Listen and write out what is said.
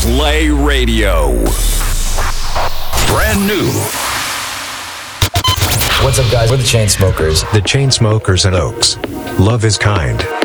Play Radio. Brand new. What's up, guys? We're the Chainsmokers. The Chainsmokers and Oaks. Love is kind.